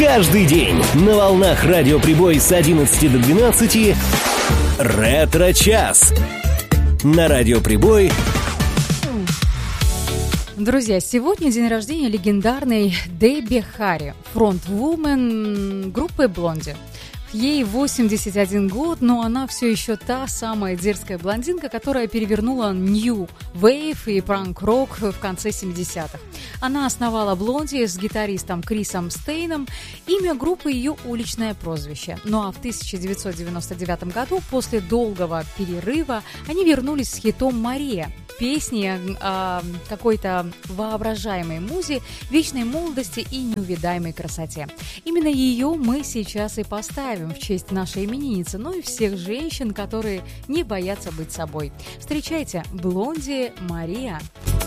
Каждый день на волнах Радио Прибой с 11 до 12 «Ретро-час». На Радио Прибой. Друзья, сегодня день рождения легендарной Дебби Харри, фронтвумен группы «Блонди». Ей 81 год, но она все еще та самая дерзкая блондинка, которая перевернула New Wave и панк-рок в конце 70-х. Она основала «Блонди» с гитаристом Крисом Стейном. Имя группы – ее уличное прозвище. Ну а в 1999 году, после долгого перерыва, они вернулись с хитом «Мария». Песни о какой-то воображаемой музе, вечной молодости и неувидаемой красоте. Именно ее мы сейчас и поставим в честь нашей именинницы, ну и всех женщин, которые не боятся быть собой. Встречайте, «Блонди», Мария.